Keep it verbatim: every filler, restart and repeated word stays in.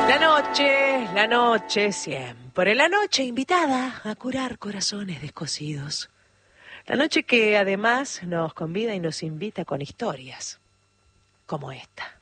La noche, la noche, siempre la noche invitada a curar corazones descosidos. La noche que además nos convida y nos invita con historias como esta.